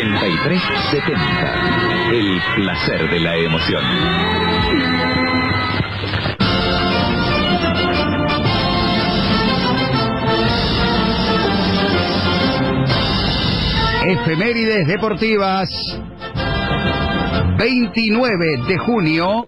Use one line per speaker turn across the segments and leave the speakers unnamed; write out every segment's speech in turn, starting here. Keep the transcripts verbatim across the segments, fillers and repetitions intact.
noventa y tres setenta. El placer de la emoción.
Efemérides deportivas. veintinueve de junio.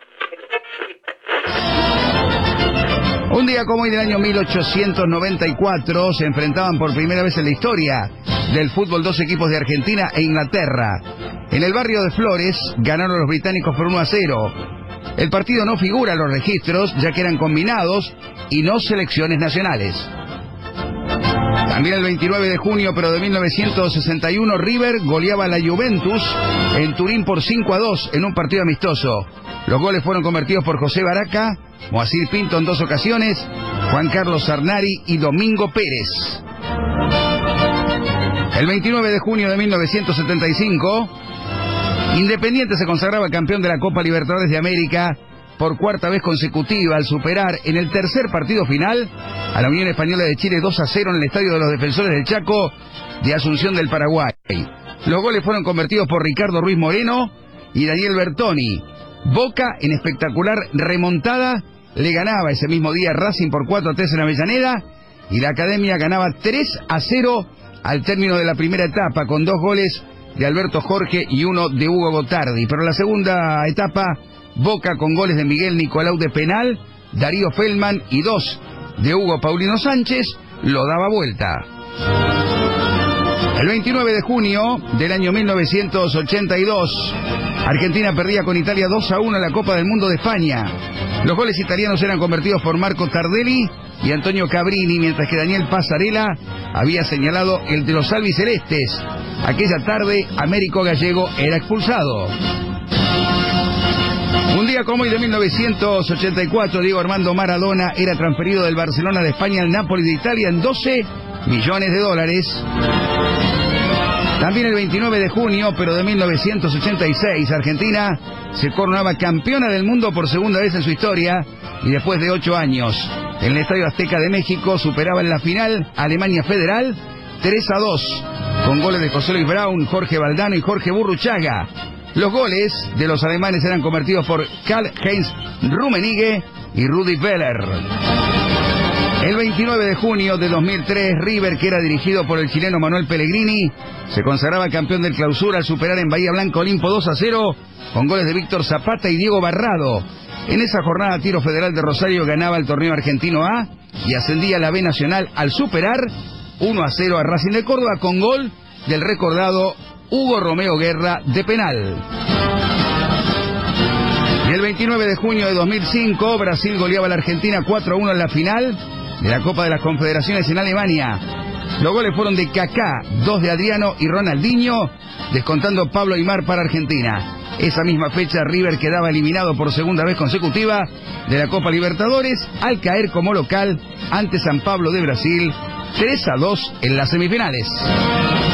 Un día como hoy del año mil ochocientos noventa y cuatro se enfrentaban por primera vez en la historia del fútbol dos equipos de Argentina e Inglaterra. En el barrio de Flores ganaron los británicos por uno a cero. El partido no figura en los registros ya que eran combinados y no selecciones nacionales. También el veintinueve de junio, pero de mil novecientos sesenta y uno, River goleaba a la Juventus en Turín por cinco a dos en un partido amistoso. Los goles fueron convertidos por José Baraca, Moacir Pinto en dos ocasiones, Juan Carlos Arnari y Domingo Pérez. El veintinueve de junio de mil novecientos setenta y cinco, Independiente se consagraba campeón de la Copa Libertadores de América por cuarta vez consecutiva al superar en el tercer partido final a la Unión Española de Chile dos a cero en el Estadio de los Defensores del Chaco de Asunción del Paraguay. Los goles fueron convertidos por Ricardo Ruiz Moreno y Daniel Bertoni. Boca, en espectacular remontada, le ganaba ese mismo día Racing por cuatro a tres en Avellaneda y la Academia ganaba tres a cero al término de la primera etapa con dos goles de Alberto Jorge y uno de Hugo Gotardi. Pero en la segunda etapa, Boca con goles de Miguel Nicolau de penal, Darío Feldman y dos de Hugo Paulino Sánchez lo daba vuelta. El veintinueve de junio del año mil novecientos ochenta y dos, Argentina perdía con Italia dos a uno en la Copa del Mundo de España. Los goles italianos eran convertidos por Marco Tardelli y Antonio Cabrini, mientras que Daniel Pasarela había señalado el de los albicelestes. Aquella tarde, Américo Gallego era expulsado. Un día como hoy de mil novecientos ochenta y cuatro, Diego Armando Maradona era transferido del Barcelona de España al Napoli de Italia en doce millones de dólares. También el veintinueve de junio, pero de mil novecientos ochenta y seis, Argentina se coronaba campeona del mundo por segunda vez en su historia y después de ocho años. En el Estadio Azteca de México superaba en la final a Alemania Federal tres a dos, con goles de José Luis Brown, Jorge Valdano y Jorge Burruchaga. Los goles de los alemanes eran convertidos por Karl-Heinz Rummenigge y Rudi Völler. El veintinueve de junio de dos mil tres, River, que era dirigido por el chileno Manuel Pellegrini, se consagraba campeón del Clausura al superar en Bahía Blanca Olimpo dos a cero con goles de Víctor Zapata y Diego Barrado. En esa jornada, Tiro Federal de Rosario ganaba el torneo argentino A y ascendía a la B Nacional al superar uno a cero a Racing de Córdoba con gol del recordado Hugo Romeo Guerra de penal. Y el veintinueve de junio de dos mil cinco, Brasil goleaba a la Argentina cuatro a uno en la final de la Copa de las Confederaciones en Alemania. Los goles fueron de Kaká, dos de Adriano y Ronaldinho, descontando Pablo Aimar para Argentina. Esa misma fecha, River quedaba eliminado por segunda vez consecutiva de la Copa Libertadores al caer como local ante San Pablo de Brasil tres a dos en las semifinales.